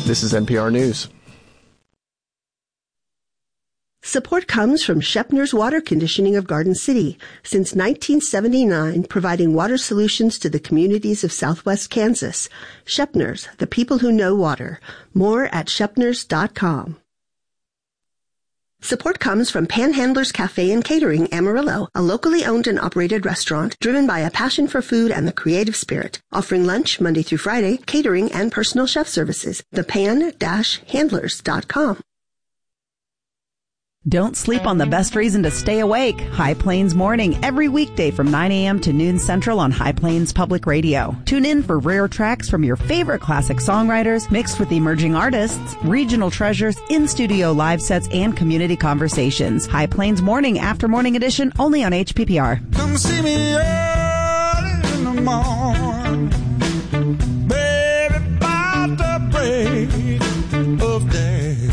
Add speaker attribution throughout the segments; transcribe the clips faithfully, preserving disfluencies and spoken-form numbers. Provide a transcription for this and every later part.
Speaker 1: This is N P R News.
Speaker 2: Support comes from Shepner's Water Conditioning of Garden City, since nineteen seventy-nine, providing water solutions to the communities of Southwest Kansas. Shepner's, the people who know water. More at shepners dot com. Support comes from Panhandlers Cafe and Catering, Amarillo, a locally owned and operated restaurant driven by a passion for food and the creative spirit, offering lunch Monday through Friday, catering, and personal chef services. the pan dash handlers dot com.
Speaker 3: Don't sleep on the best reason to stay awake. High Plains Morning, every weekday from nine a.m. to noon Central on High Plains Public Radio. Tune in for rare tracks from your favorite classic songwriters, mixed with emerging artists, regional treasures, in-studio live sets, and community conversations. High Plains Morning, after morning edition, only on H P P R.
Speaker 4: Come see me early in the morning, baby, about the break of day.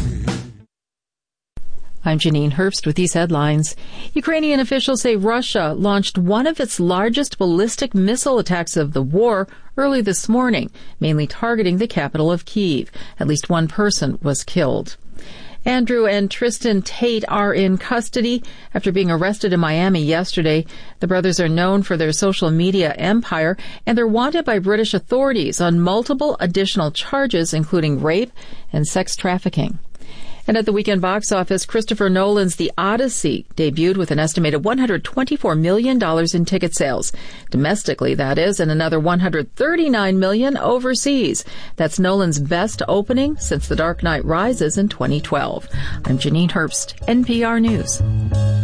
Speaker 5: I'm Janine Herbst with these headlines. Ukrainian officials say Russia launched one of its largest ballistic missile attacks of the war early this morning, mainly targeting the capital of Kyiv. At least one person was killed. Andrew and Tristan Tate are in custody after being arrested in Miami yesterday. The brothers are known for their social media empire, and they're wanted by British authorities on multiple additional charges, including rape and sex trafficking. And at the weekend box office, Christopher Nolan's The Odyssey debuted with an estimated one hundred twenty-four million dollars in ticket sales. Domestically, that is, and another one hundred thirty-nine million dollars overseas. That's Nolan's best opening since The Dark Knight Rises in twenty twelve. I'm Janine Herbst, N P R News.